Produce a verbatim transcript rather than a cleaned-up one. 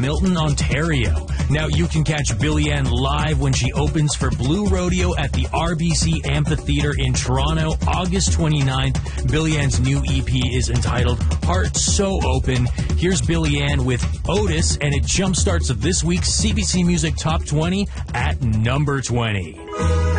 Milton, Ontario. Now you can catch Billy Ann live when she opens for Blue Rodeo at the R B C Amphitheater in Toronto, August twenty-ninth. Billy Ann's new E P is entitled Heart So Open. Here's Billy Ann with Otis, and it jumpstarts this week's C B C Music Top twenty at number twenty.